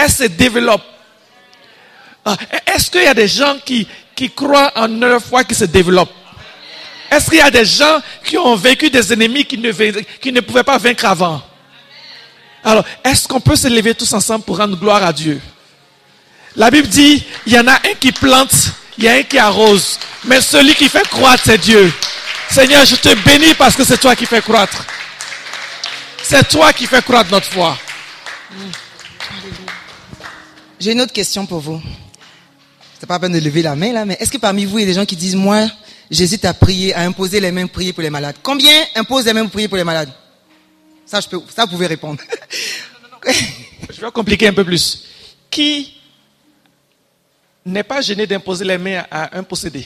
elle se développe. Est-ce qu'il y a des gens qui croient en leur foi qui se développent? Est-ce qu'il y a des gens qui ont vaincu des ennemis qui ne pouvaient pas vaincre avant? Alors, est-ce qu'on peut se lever tous ensemble pour rendre gloire à Dieu? La Bible dit, il y en a un qui plante, il y a un qui arrose. Mais celui qui fait croître, c'est Dieu. Seigneur, je te bénis parce que c'est toi qui fais croître. C'est toi qui fais croître notre foi. J'ai une autre question pour vous. C'est pas la peine de lever la main là, mais est-ce que parmi vous, il y a des gens qui disent, moi, j'hésite à prier, à imposer les mains, prier pour les malades. Combien imposent les mains pour prier pour les malades? Ça, vous pouvez répondre. Je vais compliquer un peu plus. Qui n'est pas gêné d'imposer les mains à un possédé?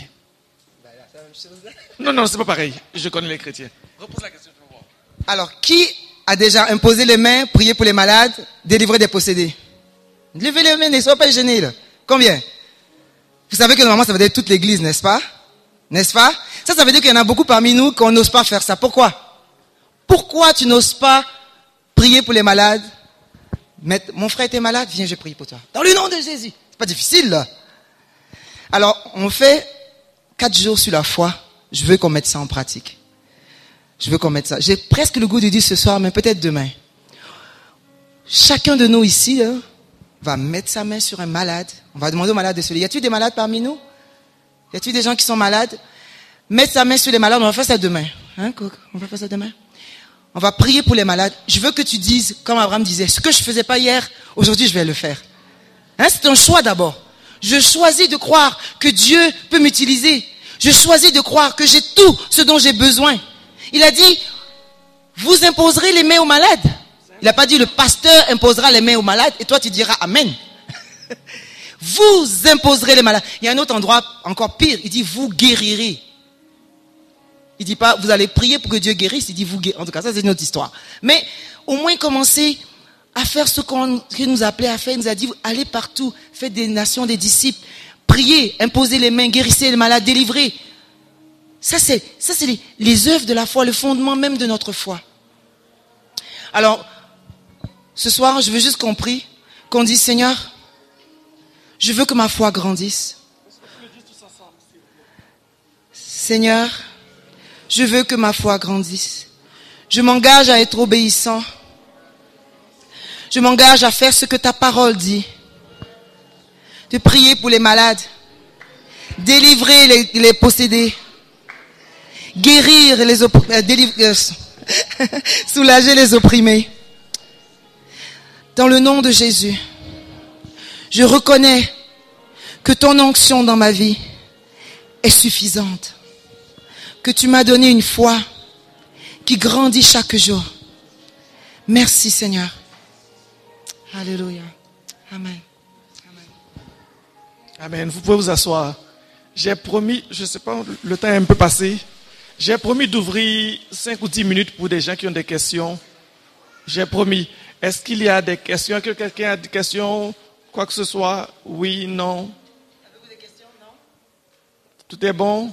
Non, c'est pas pareil. Je connais les chrétiens. Repose la question. Alors, qui a déjà imposé les mains, prié pour les malades, délivré des possédés? Levez les mains, ne soyez pas gênés. Là. Combien? Vous savez que normalement, ça veut dire toute l'église, n'est-ce pas? N'est-ce pas? Ça veut dire qu'il y en a beaucoup parmi nous qu'on n'ose pas faire ça. Pourquoi? Pourquoi tu n'oses pas prier pour les malades? Mon frère était malade, viens, je prie pour toi. Dans le nom de Jésus. C'est pas difficile, là. Alors, on fait 4 jours sur la foi. Je veux qu'on mette ça en pratique. Je veux qu'on mette ça. J'ai presque le goût de dire ce soir, mais peut-être demain. Chacun de nous ici, là, va mettre sa main sur un malade. On va demander aux malades de se lever. Y a-t-il des malades parmi nous? Y a-t-il des gens qui sont malades? Mettre sa main sur les malades, on va faire ça demain. Hein, on va faire ça demain. On va prier pour les malades. Je veux que tu dises, comme Abraham disait, ce que je faisais pas hier, aujourd'hui je vais le faire. Hein, c'est un choix d'abord. Je choisis de croire que Dieu peut m'utiliser. Je choisis de croire que j'ai tout ce dont j'ai besoin. Il a dit, vous imposerez les mains aux malades. Il n'a pas dit le pasteur imposera les mains aux malades et toi tu diras Amen. Vous imposerez les malades. Il y a un autre endroit encore pire. Il dit vous guérirez. Il dit pas vous allez prier pour que Dieu guérisse. Il dit vous guérirez. En tout cas ça c'est une autre histoire. Mais au moins commencer à faire ce qu'il nous appelait à faire. Il nous a dit allez partout, faites des nations, des disciples, priez, imposez les mains, guérissez les malades, délivrez. Ça c'est les œuvres de la foi, le fondement même de notre foi. Alors ce soir, je veux juste qu'on dise Seigneur, je veux que ma foi grandisse. Seigneur, je veux que ma foi grandisse. Je m'engage à être obéissant. Je m'engage à faire ce que ta parole dit. De prier pour les malades. Délivrer les possédés. Guérir les soulager les opprimés. Dans le nom de Jésus, je reconnais que ton onction dans ma vie est suffisante. Que tu m'as donné une foi qui grandit chaque jour. Merci Seigneur. Alléluia. Amen. Amen. Vous pouvez vous asseoir. J'ai promis, je ne sais pas, le temps est un peu passé. J'ai promis d'ouvrir 5 ou 10 minutes pour des gens qui ont des questions. J'ai promis. Est-ce qu'il y a des questions? Est-ce que quelqu'un a des questions? Quoi que ce soit? Oui, non? Avez-vous des questions? Non? Tout est bon?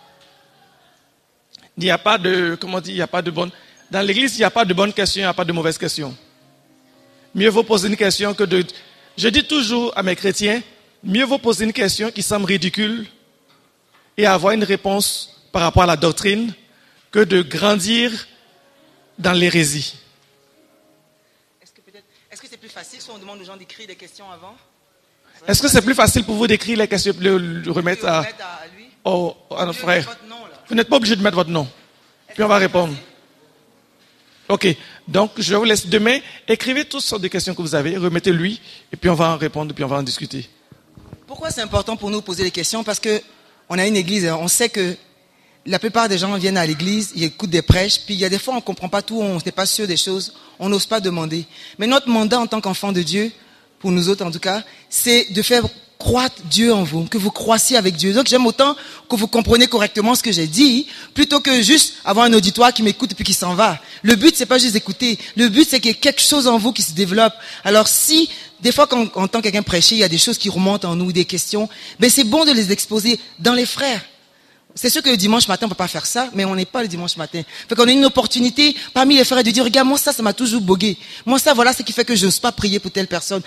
Il n'y a pas de, comment dire, il n'y a pas de bonne. Dans l'église, il n'y a pas de bonnes questions, il n'y a pas de mauvaises questions. Mieux vaut poser une question que de. Je dis toujours à mes chrétiens, mieux vaut poser une question qui semble ridicule et avoir une réponse par rapport à la doctrine que de grandir dans l'hérésie. Est-ce que c'est plus facile si on demande aux gens d'écrire des questions avant? Est-ce que c'est plus facile pour vous d'écrire les questions, le remettre à lui? À notre frère? Nom, vous n'êtes pas obligé de mettre votre nom. Puis on va répondre. Ok, donc je vous laisse demain. Écrivez toutes sortes de questions que vous avez, remettez-lui, et puis on va en répondre, et puis on va en discuter. Pourquoi c'est important pour nous de poser des questions? Parce que on a une église, on sait que la plupart des gens viennent à l'église, ils écoutent des prêches, puis il y a des fois on ne comprend pas tout, on n'est pas sûr des choses, on n'ose pas demander. Mais notre mandat en tant qu'enfant de Dieu, pour nous autres en tout cas, c'est de faire croître Dieu en vous, que vous croissiez avec Dieu. Donc j'aime autant que vous compreniez correctement ce que j'ai dit, plutôt que juste avoir un auditoire qui m'écoute et puis qui s'en va. Le but c'est pas juste d'écouter, le but c'est qu'il y ait quelque chose en vous qui se développe. Alors si, des fois quand on entend quelqu'un prêcher, il y a des choses qui remontent en nous, des questions, ben c'est bon de les exposer dans les frères. C'est sûr que le dimanche matin, on peut pas faire ça, mais on n'est pas le dimanche matin. Fait qu'on a une opportunité parmi les frères de dire, regarde, moi ça m'a toujours bogué. Moi ça, voilà ce qui fait que je n'ose pas prier pour telle personne.